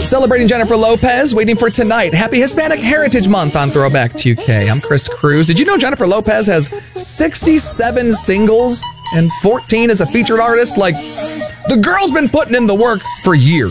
Celebrating Jennifer Lopez, waiting for tonight. Happy Hispanic Heritage Month on Throwback 2K. I'm Chris Cruz. Did you know Jennifer Lopez has 67 singles and 14 as a featured artist? Like, the girl's been putting in the work for years.